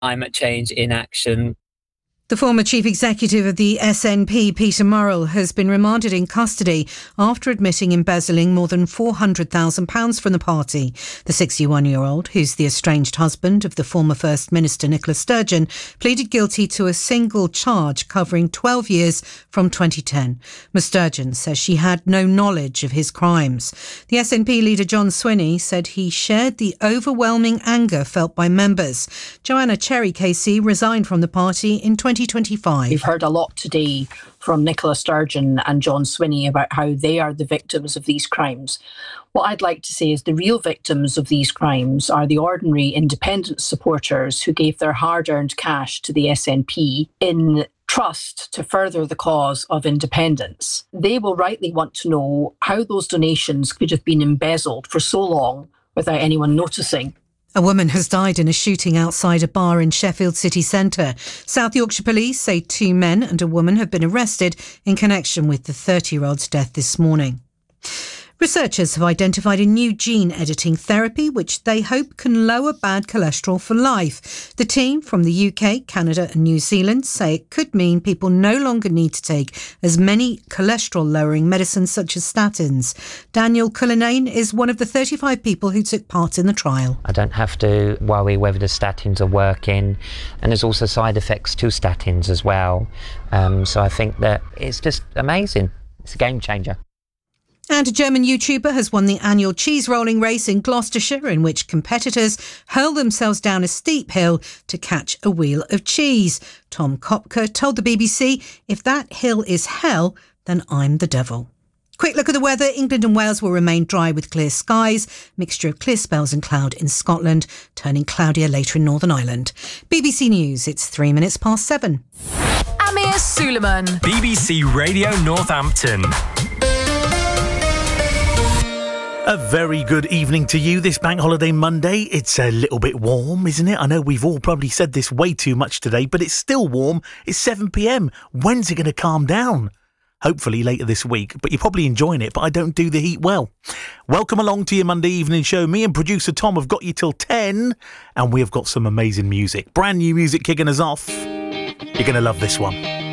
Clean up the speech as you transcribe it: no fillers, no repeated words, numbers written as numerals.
climate change in action. The former chief executive of the SNP, Peter Murrell, has been remanded in custody after admitting embezzling more than £400,000 from the party. The 61-year-old, who's the estranged husband of the former First Minister Nicola Sturgeon, pleaded guilty to a single charge covering 12 years from 2010. Ms Sturgeon says she had no knowledge of his crimes. The SNP leader John Swinney said he shared the overwhelming anger felt by members. Joanna Cherry KC resigned from the party in 2025. We've heard a lot today from Nicola Sturgeon and John Swinney about how they are the victims of these crimes. What I'd like to say is the real victims of these crimes are the ordinary independent supporters who gave their hard-earned cash to the SNP in trust to further the cause of independence. They will rightly want to know how those donations could have been embezzled for so long without anyone noticing. A woman has died in a shooting outside a bar in Sheffield city centre. South Yorkshire police say 2 men and a woman have been arrested in connection with the 30-year-old's death this morning. Researchers have identified a new gene-editing therapy which they hope can lower bad cholesterol for life. The team from the UK, Canada and New Zealand say it could mean people no longer need to take as many cholesterol-lowering medicines such as statins. Daniel Cullinane is one of the 35 people who took part in the trial. I don't have to worry whether the statins are working, and there's also side effects to statins as well. So I think that it's just amazing. It's a game changer. And a German YouTuber has won the annual cheese rolling race in Gloucestershire, in which competitors hurl themselves down a steep hill to catch a wheel of cheese. Tom Kopka told the BBC, "If that hill is hell, then I'm the devil." Quick look at the weather. England and Wales will remain dry with clear skies. Mixture of clear spells and cloud in Scotland, turning cloudier later in Northern Ireland. BBC News, it's 3 minutes past 7. Amir Suleiman. BBC Radio Northampton. A very good evening to you this Bank Holiday Monday. It's a little bit warm, isn't it? I know we've all probably said this way too much today, but it's still warm. It's 7 p.m. When's it going to calm down? Hopefully later this week, but you're probably enjoying it, but I don't do the heat well. Welcome along to your Monday evening show. Me and producer Tom have got you till 10, and we have got some amazing music. Brand new music kicking us off. You're going to love this one.